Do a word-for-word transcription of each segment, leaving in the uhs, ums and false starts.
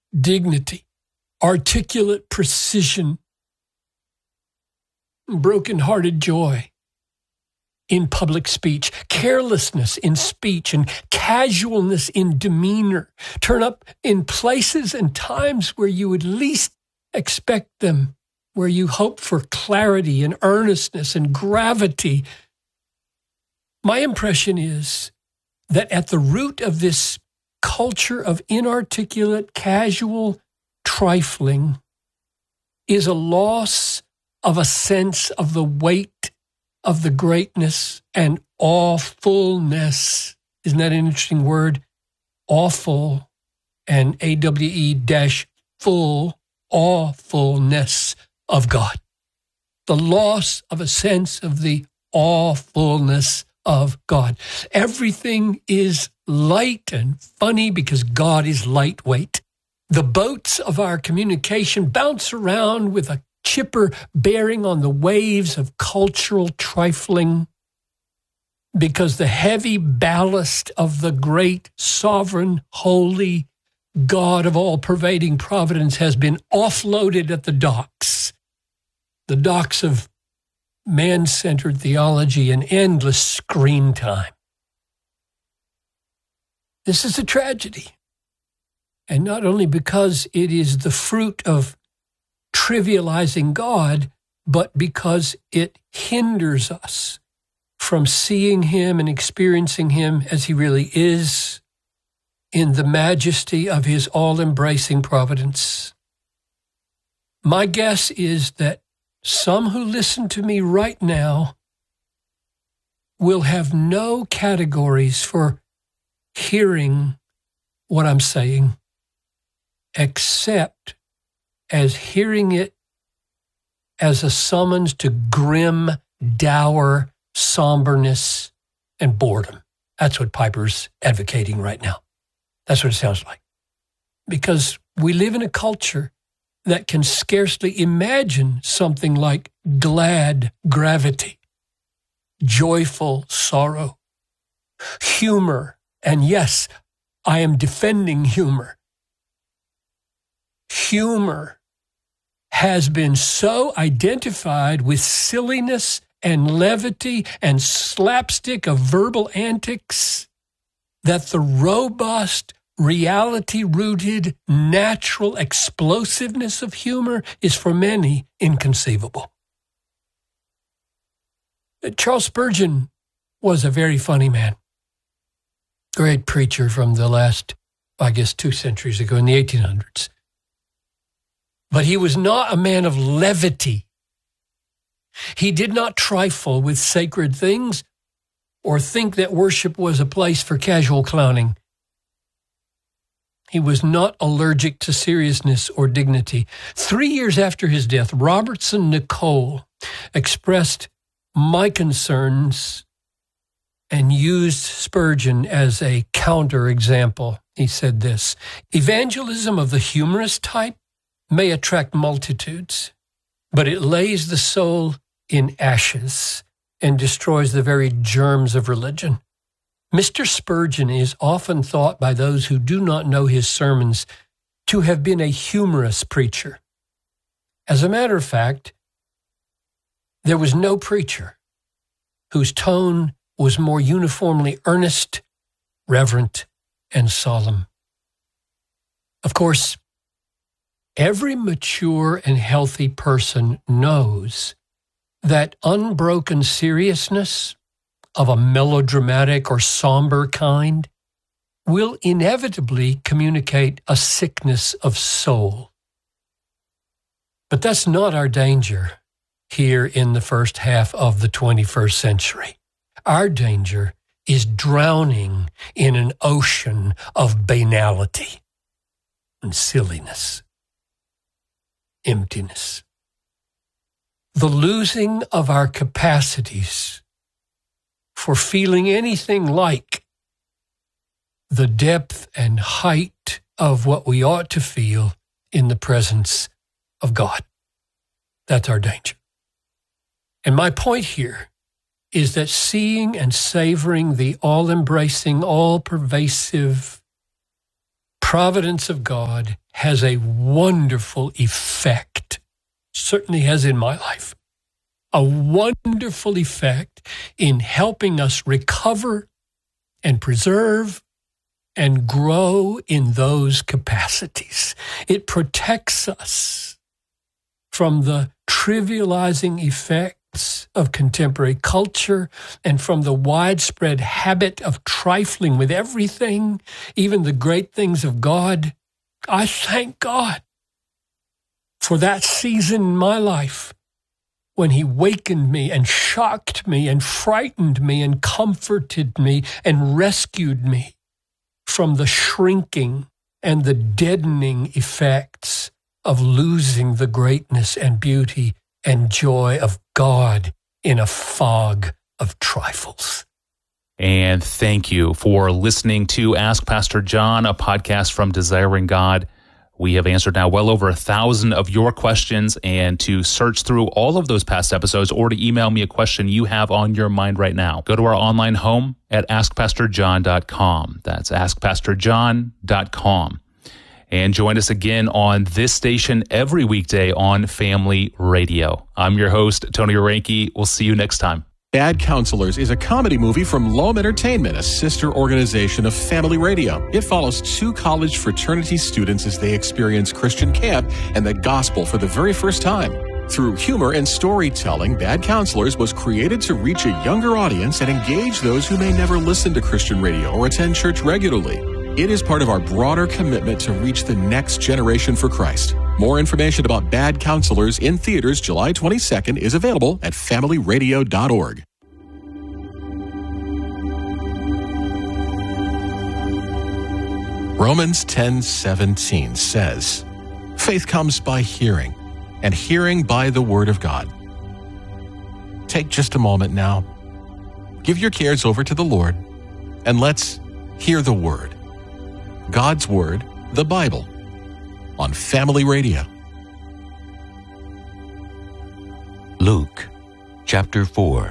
dignity, articulate precision, broken-hearted joy in public speech, carelessness in speech, and casualness in demeanor turn up in places and times where you would least expect them, where you hope for clarity and earnestness and gravity. My impression is that at the root of this culture of inarticulate, casual trifling is a loss of a sense of the weight of the greatness and awfulness. Isn't that an interesting word? Awful and A W E dash full, awfulness of God. The loss of a sense of the awfulness of God. Everything is light and funny because God is lightweight. The boats of our communication bounce around with a chipper bearing on the waves of cultural trifling because the heavy ballast of the great, sovereign, holy God of all-pervading providence has been offloaded at the docks, the docks of man-centered theology and endless screen time. This is a tragedy, and not only because it is the fruit of trivializing God, but because it hinders us from seeing him and experiencing him as he really is in the majesty of his all-embracing providence. My guess is that some who listen to me right now will have no categories for hearing what I'm saying, except as hearing it as a summons to grim, dour somberness and boredom. That's what Piper's advocating right now. That's what it sounds like. Because we live in a culture that can scarcely imagine something like glad gravity, joyful sorrow, humor, and yes, I am defending humor. Humor has been so identified with silliness and levity and slapstick of verbal antics that the robust, reality-rooted, natural explosiveness of humor is for many inconceivable. Charles Spurgeon was a very funny man. Great preacher from the last, I guess, two centuries ago in the eighteen hundreds. But he was not a man of levity. He did not trifle with sacred things or think that worship was a place for casual clowning. He was not allergic to seriousness or dignity. Three years after his death, Robertson Nicoll expressed my concerns and used Spurgeon as a counterexample. He said this: evangelism of the humorous type may attract multitudes, but it lays the soul in ashes and destroys the very germs of religion. Mister Spurgeon is often thought by those who do not know his sermons to have been a humorous preacher. As a matter of fact, there was no preacher whose tone was more uniformly earnest, reverent, and solemn. Of course, every mature and healthy person knows that unbroken seriousness of a melodramatic or somber kind will inevitably communicate a sickness of soul. But that's not our danger here in the first half of the twenty-first century. Our danger is drowning in an ocean of banality and silliness, emptiness. The losing of our capacities for feeling anything like the depth and height of what we ought to feel in the presence of God. That's our danger. And my point here is that seeing and savoring the all-embracing, all-pervasive providence of God has a wonderful effect, certainly has in my life, a wonderful effect in helping us recover and preserve and grow in those capacities. It protects us from the trivializing effects of contemporary culture and from the widespread habit of trifling with everything, even the great things of God. I thank God for that season in my life when He wakened me and shocked me and frightened me and comforted me and rescued me from the shrinking and the deadening effects of losing the greatness and beauty and joy of God in a fog of trifles. And thank you for listening to Ask Pastor John, a podcast from Desiring God. We have answered now well over a thousand of your questions, and to search through all of those past episodes or to email me a question you have on your mind right now, go to our online home at ask pastor john dot com. That's ask pastor john dot com. And join us again on this station every weekday on Family Radio. I'm your host, Tony Orenke. We'll see you next time. Bad Counselors is a comedy movie from Loam Entertainment, a sister organization of Family Radio. It follows two college fraternity students as they experience Christian camp and the gospel for the very first time. Through humor and storytelling, Bad Counselors was created to reach a younger audience and engage those who may never listen to Christian radio or attend church regularly. It is part of our broader commitment to reach the next generation for Christ. More information about Bad Counselors in theaters July twenty-second is available at family radio dot org. Romans ten seventeen says, "Faith comes by hearing, and hearing by the Word of God." Take just a moment now. Give your cares over to the Lord, and let's hear the Word. God's Word, the Bible, on Family Radio. Luke chapter four.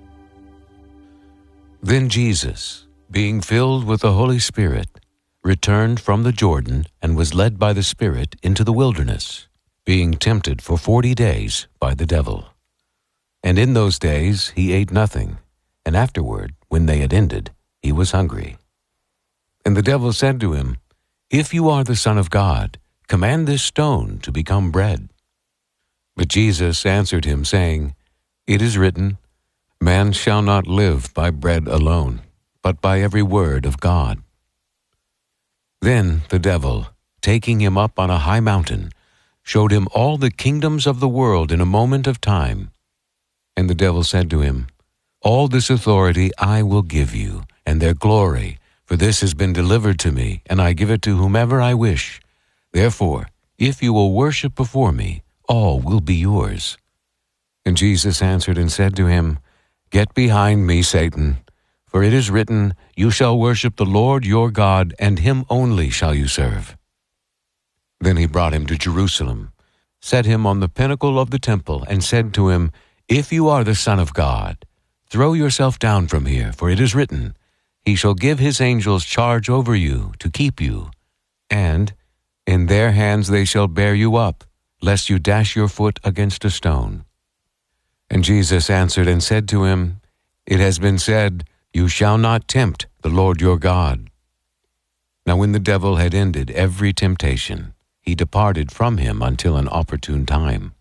Then Jesus, being filled with the Holy Spirit, returned from the Jordan and was led by the Spirit into the wilderness, being tempted for forty days by the devil. And in those days he ate nothing, and afterward, when they had ended, he was hungry. And the devil said to him, "If you are the Son of God, command this stone to become bread." But Jesus answered him, saying, "It is written, Man shall not live by bread alone, but by every word of God." Then the devil, taking him up on a high mountain, showed him all the kingdoms of the world in a moment of time. And the devil said to him, "All this authority I will give you, and their glory, for this has been delivered to me, and I give it to whomever I wish. Therefore, if you will worship before me, all will be yours." And Jesus answered and said to him, "Get behind me, Satan, for it is written, You shall worship the Lord your God, and him only shall you serve." Then he brought him to Jerusalem, set him on the pinnacle of the temple, and said to him, "If you are the Son of God, throw yourself down from here, for it is written, He shall give his angels charge over you to keep you, and in their hands they shall bear you up, lest you dash your foot against a stone." And Jesus answered and said to him, "It has been said, You shall not tempt the Lord your God." Now when the devil had ended every temptation, he departed from him until an opportune time.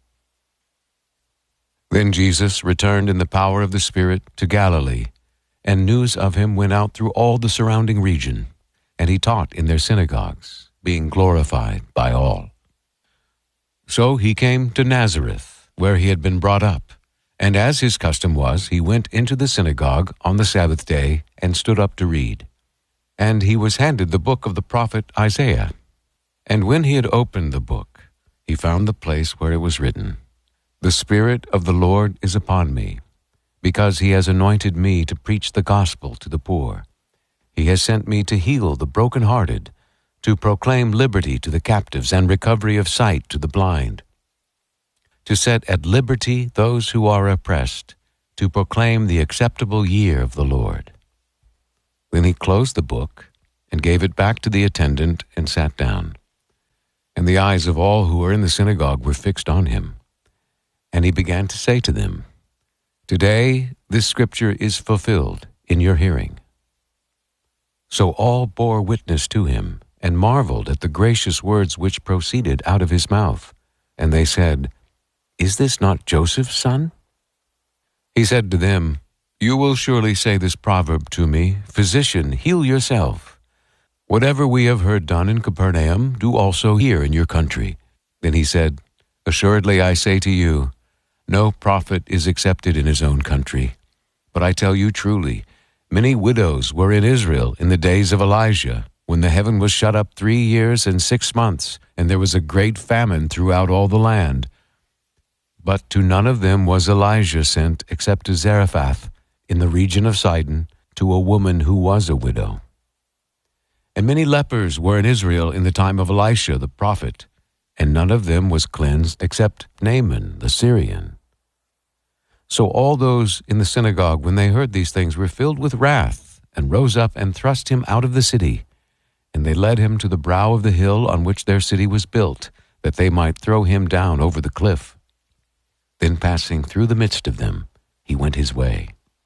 Then Jesus returned in the power of the Spirit to Galilee, and news of him went out through all the surrounding region, and he taught in their synagogues, being glorified by all. So he came to Nazareth, where he had been brought up, and as his custom was, he went into the synagogue on the Sabbath day and stood up to read. And he was handed the book of the prophet Isaiah. And when he had opened the book, he found the place where it was written, "The Spirit of the Lord is upon me, because he has anointed me to preach the gospel to the poor. He has sent me to heal the brokenhearted, to proclaim liberty to the captives and recovery of sight to the blind, to set at liberty those who are oppressed, to proclaim the acceptable year of the Lord." Then he closed the book and gave it back to the attendant and sat down. And the eyes of all who were in the synagogue were fixed on him. And he began to say to them, "Today this scripture is fulfilled in your hearing." So all bore witness to him, and marveled at the gracious words which proceeded out of his mouth. And they said, "Is this not Joseph's son?" He said to them, "You will surely say this proverb to me, 'Physician, heal yourself.' Whatever we have heard done in Capernaum, do also here in your country." Then he said, "Assuredly I say to you, no prophet is accepted in his own country. But I tell you truly, many widows were in Israel in the days of Elijah, when the heaven was shut up three years and six months, and there was a great famine throughout all the land. But to none of them was Elijah sent except to Zarephath, in the region of Sidon, to a woman who was a widow. And many lepers were in Israel in the time of Elisha the prophet, and none of them was cleansed except Naaman the Syrian." So all those in the synagogue, when they heard these things, were filled with wrath, and rose up and thrust him out of the city. And they led him to the brow of the hill on which their city was built, that they might throw him down over the cliff. Then passing through the midst of them, he went his way.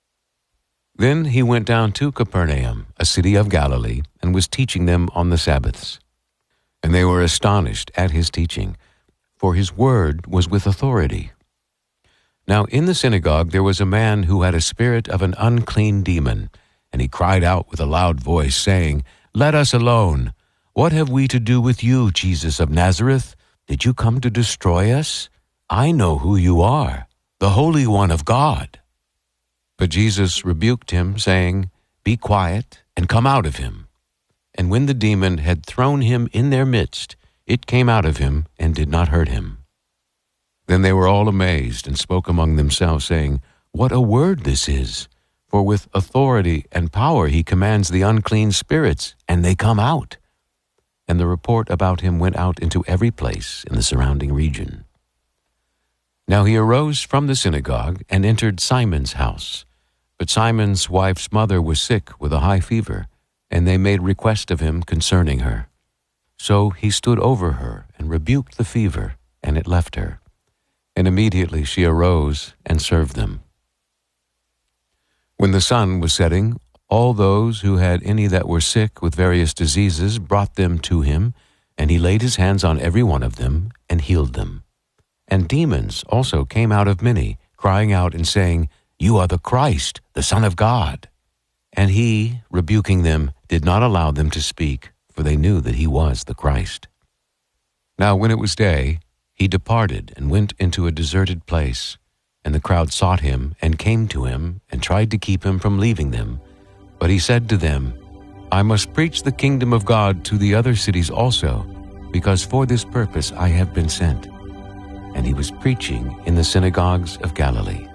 Then he went down to Capernaum, a city of Galilee, and was teaching them on the Sabbaths. And they were astonished at his teaching, for his word was with authority. Now in the synagogue there was a man who had a spirit of an unclean demon, and he cried out with a loud voice, saying, "Let us alone. What have we to do with you, Jesus of Nazareth? Did you come to destroy us? I know who you are, the Holy One of God." But Jesus rebuked him, saying, "Be quiet, and come out of him." And when the demon had thrown him in their midst, it came out of him and did not hurt him. Then they were all amazed and spoke among themselves, saying, "What a word this is! For with authority and power he commands the unclean spirits, and they come out." And the report about him went out into every place in the surrounding region. Now he arose from the synagogue and entered Simon's house. But Simon's wife's mother was sick with a high fever, and they made request of him concerning her. So he stood over her and rebuked the fever, and it left her. And immediately she arose and served them. When the sun was setting, all those who had any that were sick with various diseases brought them to him, and he laid his hands on every one of them and healed them. And demons also came out of many, crying out and saying, "You are the Christ, the Son of God." And he, rebuking them, did not allow them to speak, for they knew that he was the Christ. Now when it was day, he departed and went into a deserted place, and the crowd sought him and came to him and tried to keep him from leaving them. But he said to them, "I must preach the kingdom of God to the other cities also, because for this purpose I have been sent." And he was preaching in the synagogues of Galilee.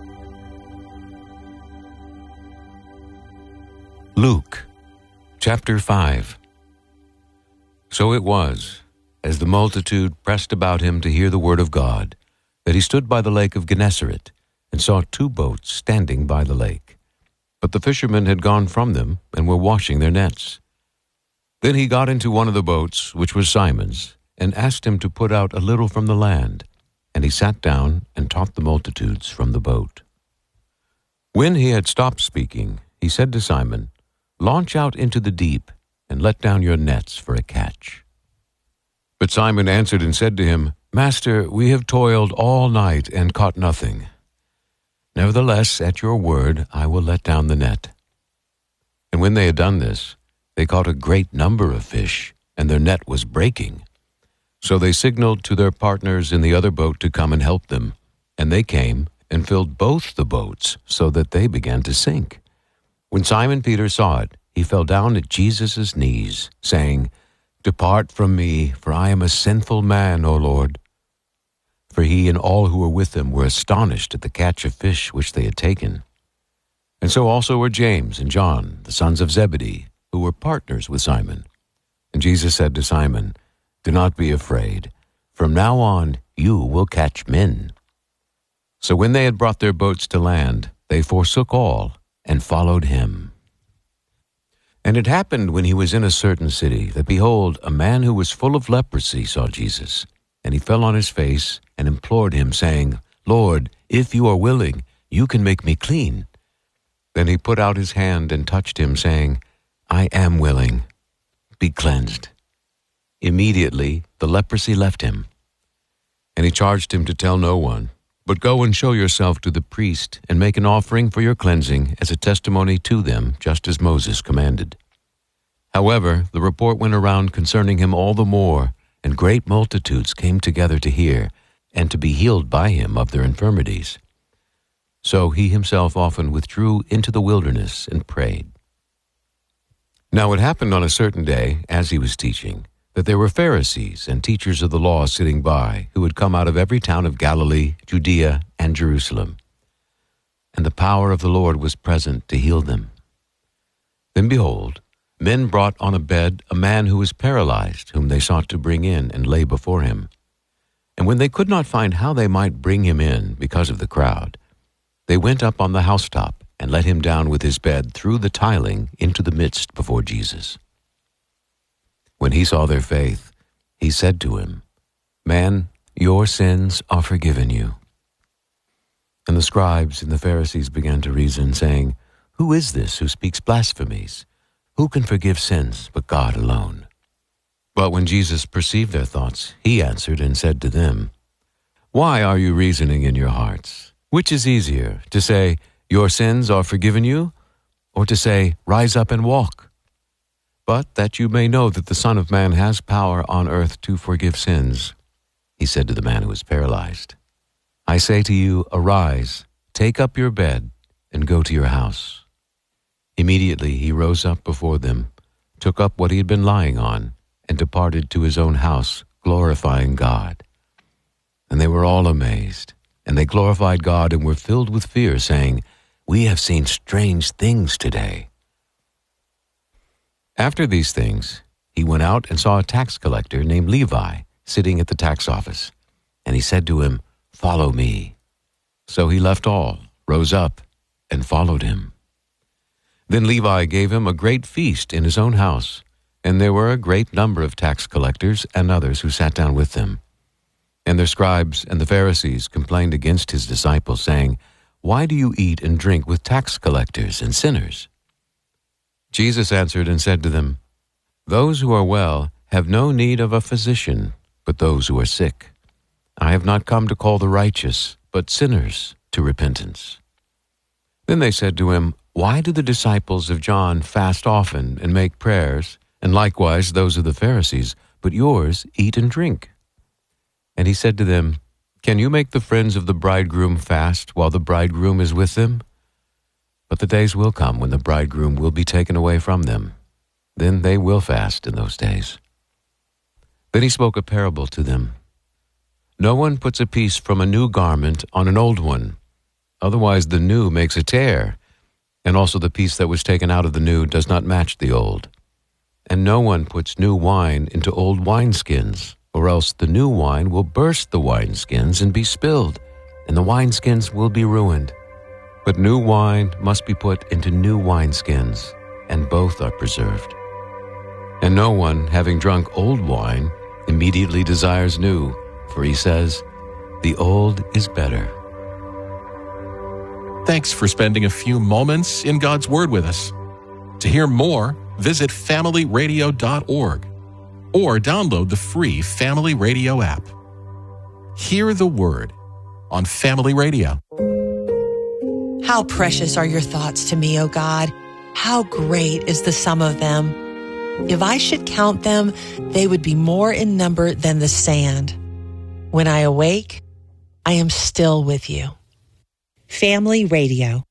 Luke chapter five. So it was, as the multitude pressed about him to hear the word of God, that he stood by the lake of Gennesaret, and saw two boats standing by the lake. But the fishermen had gone from them, and were washing their nets. Then he got into one of the boats, which was Simon's, and asked him to put out a little from the land. And he sat down and taught the multitudes from the boat. When he had stopped speaking, he said to Simon, "Launch out into the deep, and let down your nets for a catch." But Simon answered and said to him, "Master, we have toiled all night and caught nothing. Nevertheless, at your word, I will let down the net." And when they had done this, they caught a great number of fish, and their net was breaking. So they signaled to their partners in the other boat to come and help them. And they came and filled both the boats, so that they began to sink. When Simon Peter saw it, he fell down at Jesus' knees, saying, "Depart from me, for I am a sinful man, O Lord." For he and all who were with him were astonished at the catch of fish which they had taken. And so also were James and John, the sons of Zebedee, who were partners with Simon. And Jesus said to Simon, "Do not be afraid. From now on you will catch men." So when they had brought their boats to land, they forsook all and followed him. And it happened when he was in a certain city that, behold, a man who was full of leprosy saw Jesus. And he fell on his face and implored him, saying, Lord, if you are willing, you can make me clean. Then he put out his hand and touched him, saying, I am willing. Be cleansed. Immediately the leprosy left him. And he charged him to tell no one, but go and show yourself to the priest, and make an offering for your cleansing as a testimony to them, just as Moses commanded. However, the report went around concerning him all the more, and great multitudes came together to hear, and to be healed by him of their infirmities. So he himself often withdrew into the wilderness and prayed. Now it happened on a certain day, as he was teaching, that there were Pharisees and teachers of the law sitting by, who had come out of every town of Galilee, Judea, and Jerusalem. And the power of the Lord was present to heal them. Then behold, men brought on a bed a man who was paralyzed, whom they sought to bring in and lay before him. And when they could not find how they might bring him in because of the crowd, they went up on the housetop and let him down with his bed through the tiling into the midst before Jesus. When he saw their faith, he said to him, Man, your sins are forgiven you. And the scribes and the Pharisees began to reason, saying, Who is this who speaks blasphemies? Who can forgive sins but God alone? But when Jesus perceived their thoughts, he answered and said to them, Why are you reasoning in your hearts? Which is easier, to say, Your sins are forgiven you, or to say, Rise up and walk? But that you may know that the Son of Man has power on earth to forgive sins, he said to the man who was paralyzed, I say to you, arise, take up your bed, and go to your house. Immediately he rose up before them, took up what he had been lying on, and departed to his own house, glorifying God. And they were all amazed, and they glorified God and were filled with fear, saying, We have seen strange things today. After these things, he went out and saw a tax collector named Levi sitting at the tax office. And he said to him, Follow me. So he left all, rose up, and followed him. Then Levi gave him a great feast in his own house, and there were a great number of tax collectors and others who sat down with them. And their scribes and the Pharisees complained against his disciples, saying, Why do you eat and drink with tax collectors and sinners? Jesus answered and said to them, Those who are well have no need of a physician, but those who are sick. I have not come to call the righteous, but sinners to repentance. Then they said to him, Why do the disciples of John fast often and make prayers, and likewise those of the Pharisees, but yours eat and drink? And he said to them, Can you make the friends of the bridegroom fast while the bridegroom is with them? But the days will come when the bridegroom will be taken away from them. Then they will fast in those days. Then he spoke a parable to them. No one puts a piece from a new garment on an old one. Otherwise the new makes a tear, and also the piece that was taken out of the new does not match the old. And no one puts new wine into old wineskins, or else the new wine will burst the wineskins and be spilled, and the wineskins will be ruined. But new wine must be put into new wineskins, and both are preserved. And no one, having drunk old wine, immediately desires new, for he says, The old is better. Thanks for spending a few moments in God's Word with us. To hear more, visit family radio dot org or download the free Family Radio app. Hear the Word on Family Radio. How precious are your thoughts to me, O God. How great is the sum of them. If I should count them, they would be more in number than the sand. When I awake, I am still with you. Family Radio.